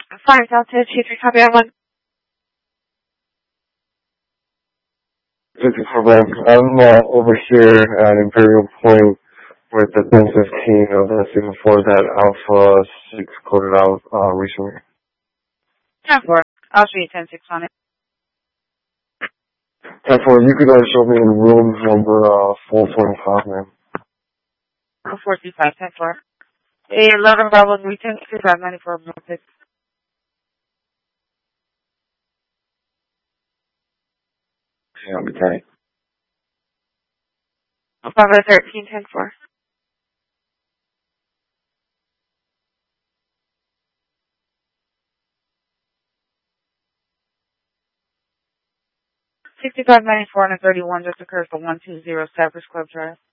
Fine, Delta 23, copy that one. 54 Brand. I'm over here at Imperial Point with the 1015 of the 64 that Alpha 6 coded out recently. 10-4. I'll show you 10-6 on it. 10-4, you could show me room number 425, man. 435, 10-4. 11 Bravo 310, 9594 North. Yeah, I'll be tight. Bravo 13, 10-4. 6594 and a 31 just occurred for 120 Cypress Club Drive.